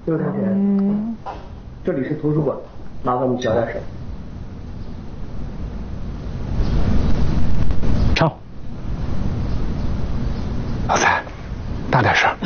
这位同学，这里是图书馆，麻烦你小点声。 唱。老蔡，大点声。